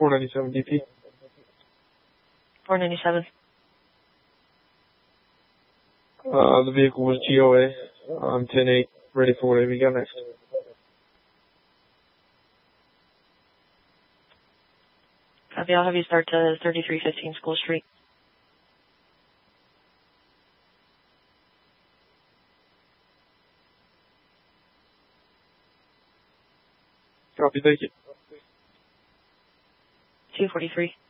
497 DP. 497. The vehicle was GOA on 10-8, ready for whatever you got next. Copy, I'll have you start to 3315 School Street. Copy, thank you. 243.